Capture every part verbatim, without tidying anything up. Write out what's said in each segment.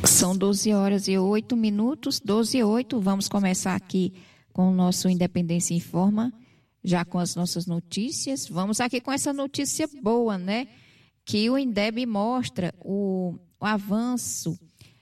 São doze horas e oito minutos, doze e oito. Vamos começar aqui com o nosso Independência Informa, já com as nossas notícias. Vamos aqui com essa notícia boa, né? Que o INDEB mostra o, o avanço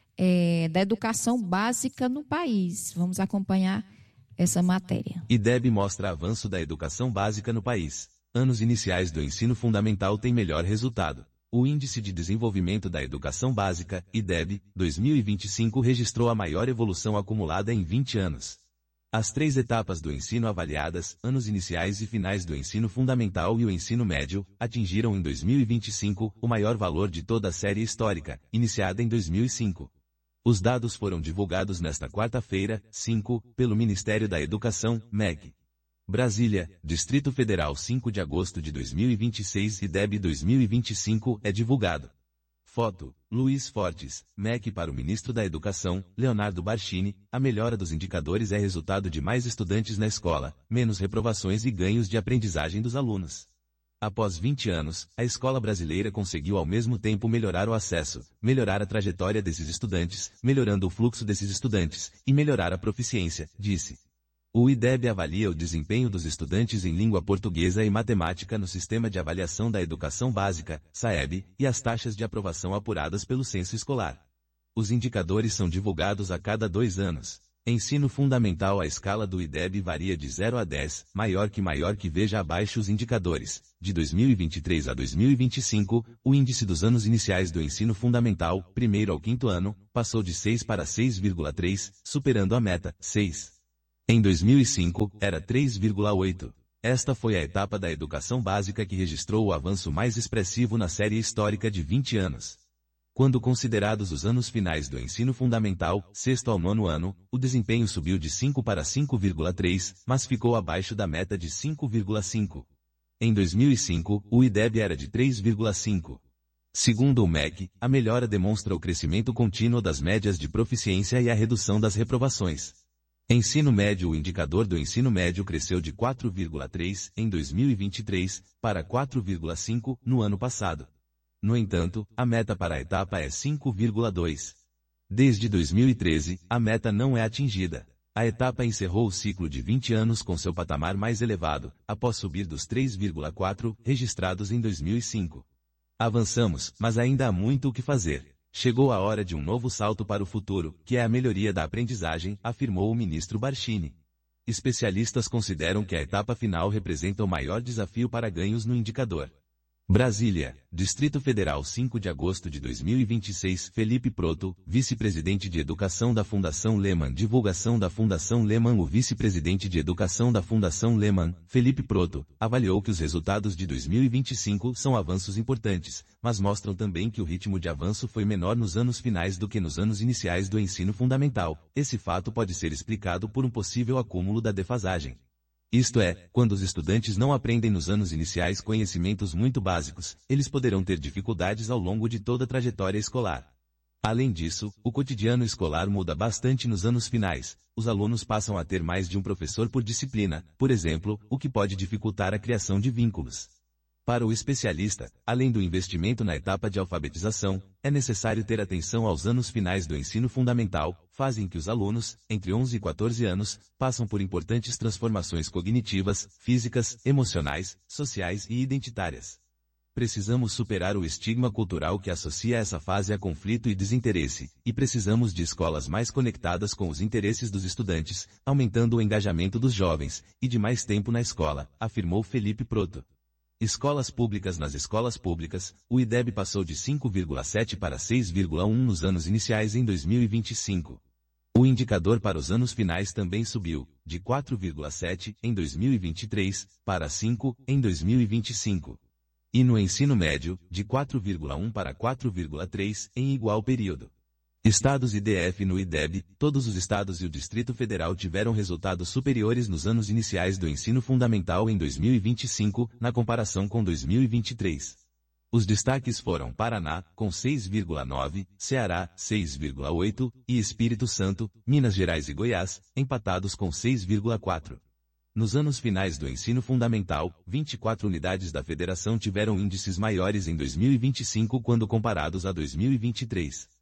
é, da educação básica no país. Vamos acompanhar essa matéria. INDEB mostra avanço da educação básica no país. Anos iniciais do ensino fundamental têm melhor resultado. O Índice de Desenvolvimento da Educação Básica, IDEB, dois mil e vinte e cinco registrou a maior evolução acumulada em vinte anos. As três etapas do ensino avaliadas, anos iniciais e finais do ensino fundamental e o ensino médio, atingiram em dois mil e vinte e cinco o maior valor de toda a série histórica, iniciada em dois mil e cinco. Os dados foram divulgados nesta quarta-feira, cinco, pelo Ministério da Educação, M E G. Brasília, Distrito Federal, cinco de agosto de dois mil e vinte e seis, IDEB dois mil e vinte e cinco, é divulgado. Foto, Luiz Fortes, M E C para o Ministro da Educação, Leonardo Barchini. A melhora dos indicadores é resultado de mais estudantes na escola, menos reprovações e ganhos de aprendizagem dos alunos. Após vinte anos, a escola brasileira conseguiu ao mesmo tempo melhorar o acesso, melhorar a trajetória desses estudantes, melhorando o fluxo desses estudantes, e melhorar a proficiência, disse. O IDEB avalia o desempenho dos estudantes em língua portuguesa e matemática no Sistema de Avaliação da Educação Básica, SAEB, e as taxas de aprovação apuradas pelo censo escolar. Os indicadores são divulgados a cada dois anos. Ensino fundamental. A escala do IDEB varia de zero a dez, maior que maior que veja abaixo os indicadores. De dois mil e vinte e três a dois mil e vinte e cinco, o índice dos anos iniciais do ensino fundamental, primeiro ao quinto ano, passou de seis para seis vírgula três, superando a meta, seis. Em dois mil e cinco, era três vírgula oito. Esta foi a etapa da educação básica que registrou o avanço mais expressivo na série histórica de vinte anos. Quando considerados os anos finais do ensino fundamental, sexto ao nono ano, o desempenho subiu de cinco para cinco vírgula três, mas ficou abaixo da meta de cinco vírgula cinco. Em dois mil e cinco, o IDEB era de três vírgula cinco. Segundo o M E C, a melhora demonstra o crescimento contínuo das médias de proficiência e a redução das reprovações. Ensino médio. O indicador do ensino médio cresceu de quatro vírgula três em dois mil e vinte e três para quatro vírgula cinco no ano passado. No entanto, a meta para a etapa é cinco vírgula dois. Desde dois mil e treze, a meta não é atingida. A etapa encerrou o ciclo de vinte anos com seu patamar mais elevado, após subir dos três vírgula quatro registrados em dois mil e cinco. Avançamos, mas ainda há muito o que fazer. Chegou a hora de um novo salto para o futuro, que é a melhoria da aprendizagem, afirmou o ministro Barchini. Especialistas consideram que a etapa final representa o maior desafio para ganhos no indicador. Brasília, Distrito Federal, cinco de agosto de dois mil e vinte e seis. Felipe Proto, vice-presidente de Educação da Fundação Lehman. Divulgação da Fundação Lehman. O vice-presidente de Educação da Fundação Lehman, Felipe Proto, avaliou que os resultados de dois mil e vinte e cinco são avanços importantes, mas mostram também que o ritmo de avanço foi menor nos anos finais do que nos anos iniciais do ensino fundamental. Esse fato pode ser explicado por um possível acúmulo da defasagem. Isto é, quando os estudantes não aprendem nos anos iniciais conhecimentos muito básicos, eles poderão ter dificuldades ao longo de toda a trajetória escolar. Além disso, o cotidiano escolar muda bastante nos anos finais. Os alunos passam a ter mais de um professor por disciplina, por exemplo, o que pode dificultar a criação de vínculos. Para o especialista, além do investimento na etapa de alfabetização, é necessário ter atenção aos anos finais do ensino fundamental, fase em que os alunos, entre onze e quatorze anos, passam por importantes transformações cognitivas, físicas, emocionais, sociais e identitárias. Precisamos superar o estigma cultural que associa essa fase a conflito e desinteresse, e precisamos de escolas mais conectadas com os interesses dos estudantes, aumentando o engajamento dos jovens, e de mais tempo na escola, afirmou Felipe Proto. Escolas públicas. Nas escolas públicas, o IDEB passou de cinco vírgula sete para seis vírgula um nos anos iniciais em dois mil e vinte e cinco. O indicador para os anos finais também subiu, de quatro vírgula sete em dois mil e vinte e três para cinco em dois mil e vinte e cinco. E no ensino médio, de quatro vírgula um para quatro vírgula três em igual período. Estados e D F. No IDEB, todos os estados e o Distrito Federal tiveram resultados superiores nos anos iniciais do ensino fundamental em dois mil e vinte e cinco, na comparação com dois mil e vinte e três. Os destaques foram Paraná, com seis vírgula nove, Ceará, seis vírgula oito, e Espírito Santo, Minas Gerais e Goiás, empatados com seis vírgula quatro. Nos anos finais do ensino fundamental, vinte e quatro unidades da federação tiveram índices maiores em dois mil e vinte e cinco quando comparados a dois mil e vinte e três.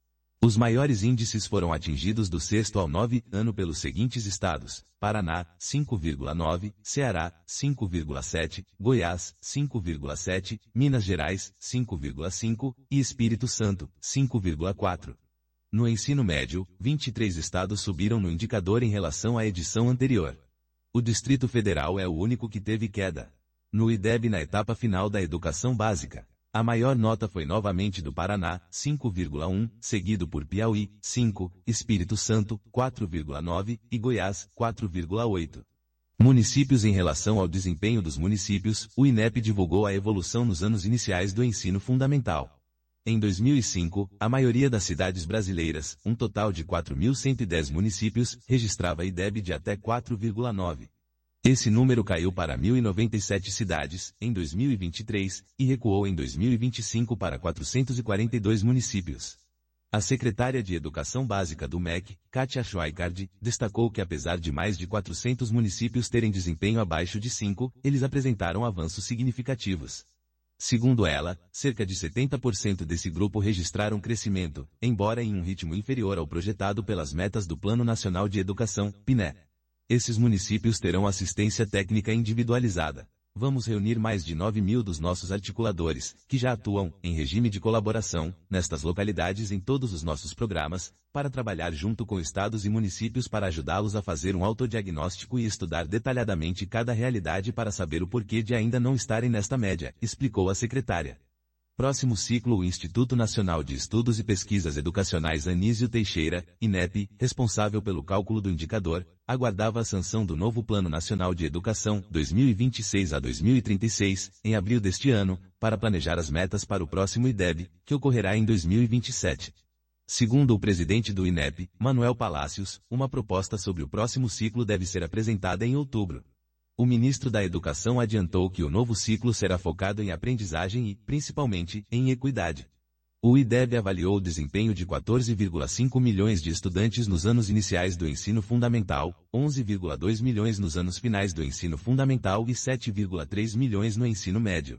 Os maiores índices foram atingidos do sexto ao noveno ano pelos seguintes estados: Paraná, cinco vírgula nove, Ceará, cinco vírgula sete, Goiás, cinco vírgula sete, Minas Gerais, cinco vírgula cinco e Espírito Santo, cinco vírgula quatro. No ensino médio, vinte e três estados subiram no indicador em relação à edição anterior. O Distrito Federal é o único que teve queda. No I D E B na etapa final da educação básica, a maior nota foi novamente do Paraná, cinco vírgula um, seguido por Piauí, cinco, Espírito Santo, quatro vírgula nove e Goiás, quatro vírgula oito. Municípios. Em relação ao desempenho dos municípios, o INEP divulgou a evolução nos anos iniciais do ensino fundamental. Em dois mil e cinco, a maioria das cidades brasileiras, um total de quatro mil cento e dez municípios, registrava I D E B de até quatro vírgula nove. Esse número caiu para mil e noventa e sete cidades, em dois mil e vinte e três, e recuou em dois mil e vinte e cinco para quatrocentos e quarenta e dois municípios. A secretária de Educação Básica do M E C, Kátia Schweikart, destacou que apesar de mais de quatrocentos municípios terem desempenho abaixo de cinco, eles apresentaram avanços significativos. Segundo ela, cerca de setenta por cento desse grupo registraram crescimento, embora em um ritmo inferior ao projetado pelas metas do Plano Nacional de Educação, P N E. Esses municípios terão assistência técnica individualizada. Vamos reunir mais de nove mil dos nossos articuladores, que já atuam, em regime de colaboração, nestas localidades em todos os nossos programas, para trabalhar junto com estados e municípios para ajudá-los a fazer um autodiagnóstico e estudar detalhadamente cada realidade para saber o porquê de ainda não estarem nesta média, explicou a secretária. Próximo ciclo. O Instituto Nacional de Estudos e Pesquisas Educacionais Anísio Teixeira, INEP, responsável pelo cálculo do indicador, aguardava a sanção do novo Plano Nacional de Educação, dois mil e vinte e seis a dois mil e trinta e seis, em abril deste ano, para planejar as metas para o próximo I D E B, que ocorrerá em dois mil e vinte e sete. Segundo o presidente do INEP, Manuel Palácios, uma proposta sobre o próximo ciclo deve ser apresentada em outubro. O ministro da Educação adiantou que o novo ciclo será focado em aprendizagem e, principalmente, em equidade. O I D E B avaliou o desempenho de quatorze vírgula cinco milhões de estudantes nos anos iniciais do ensino fundamental, onze vírgula dois milhões nos anos finais do ensino fundamental e sete vírgula três milhões no ensino médio.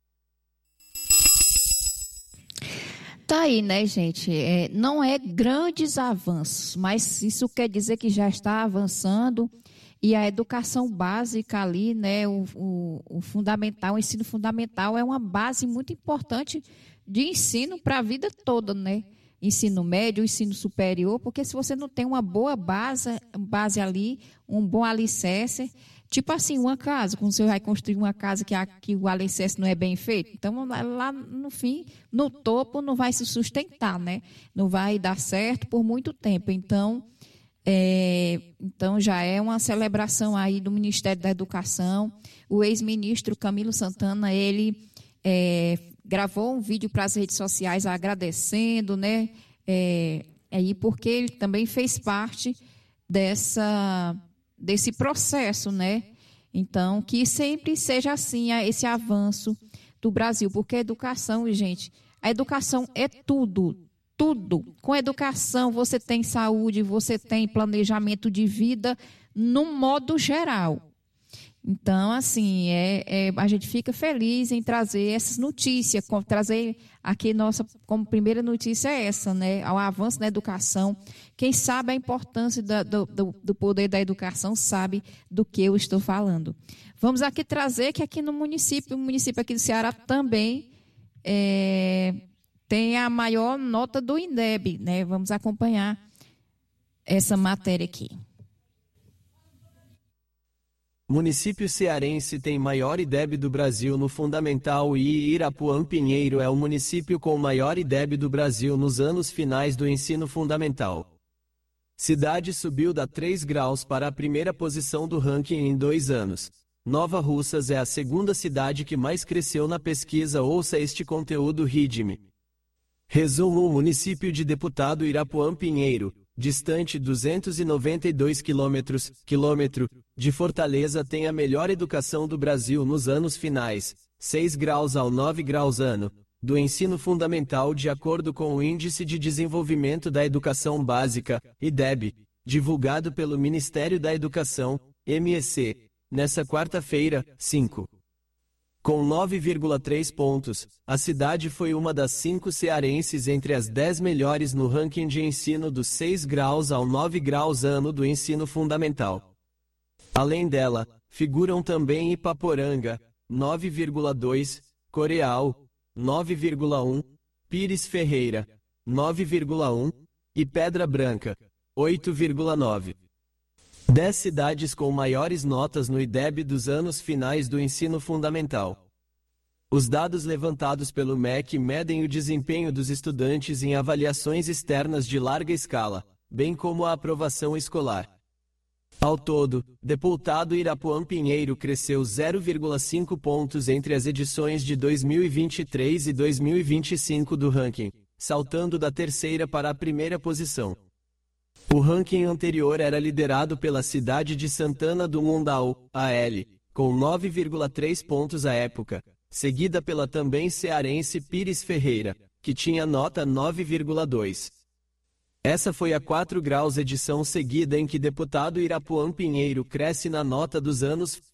Tá aí, né, gente? É, não é grandes avanços, mas isso quer dizer que já está avançando. E a educação básica ali, né, o, o, o fundamental, o ensino fundamental é uma base muito importante de ensino para a vida toda, né? Ensino médio, ensino superior, porque se você não tem uma boa base, base ali, um bom alicerce, tipo assim, uma casa, quando você vai construir uma casa que, a, que o alicerce não é bem feito, então lá no fim, no topo, não vai se sustentar, né? Não vai dar certo por muito tempo. Então, É, então já é uma celebração aí do Ministério da Educação. O ex-ministro Camilo Santana, ele é, gravou um vídeo para as redes sociais agradecendo, né? É, aí porque ele também fez parte dessa, desse processo, né? Então, que sempre seja assim, esse avanço do Brasil, porque a educação, gente, a educação é tudo. Tudo. Com educação, você tem saúde, você tem planejamento de vida, num modo geral. Então, assim, é, é, a gente fica feliz em trazer essas notícias, com, trazer aqui nossa, como primeira notícia é essa, né? O avanço na educação. Quem sabe a importância da, do, do, do poder da educação sabe do que eu estou falando. Vamos aqui trazer que aqui no município, o município aqui do Ceará também é, tem a maior nota do INEP, né? Vamos acompanhar essa matéria aqui. Município cearense tem maior I D E B do Brasil no Fundamental e Irapuã Pinheiro é o município com maior I D E B do Brasil nos anos finais do ensino fundamental. Cidade subiu da três graus para a primeira posição do ranking em dois anos. Nova Russas é a segunda cidade que mais cresceu na pesquisa. Ouça este conteúdo R I D M. Resumo: o município de Deputado Irapuã Pinheiro, distante duzentos e noventa e dois quilômetros, quilômetro, de Fortaleza, tem a melhor educação do Brasil nos anos finais, seis graus ao nove graus ano, do ensino fundamental, de acordo com o Índice de Desenvolvimento da Educação Básica, I D E B, divulgado pelo Ministério da Educação, M E C, nesta quarta-feira, cinco. Com nove vírgula três pontos, a cidade foi uma das cinco cearenses entre as dez melhores no ranking de ensino dos seis graus ao nove graus ano do ensino fundamental. Além dela, figuram também Ipaporanga, nove vírgula dois, Coreal, nove vírgula um, Pires Ferreira, nove vírgula um, e Pedra Branca, oito vírgula nove. dez cidades com maiores notas no I D E B dos anos finais do ensino fundamental. Os dados levantados pelo M E C medem o desempenho dos estudantes em avaliações externas de larga escala, bem como a aprovação escolar. Ao todo, deputado Irapuã Pinheiro cresceu zero vírgula cinco pontos entre as edições de dois mil e vinte e três e dois mil e vinte e cinco do ranking, saltando da terceira para a primeira posição. O ranking anterior era liderado pela cidade de Santana do Mundau, A L, com nove vírgula três pontos à época, seguida pela também cearense Pires Ferreira, que tinha nota nove vírgula dois. Essa foi a quatro graus edição seguida em que deputado Irapuã Pinheiro cresce na nota dos anos